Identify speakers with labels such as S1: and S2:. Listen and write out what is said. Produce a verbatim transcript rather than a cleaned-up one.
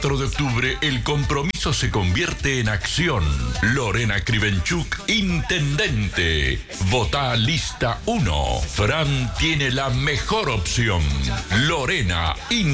S1: cuatro de octubre el compromiso se convierte en acción. Lorena Krivenchuk, intendente. Votá lista uno. Fran tiene la mejor opción. Lorena, intendente.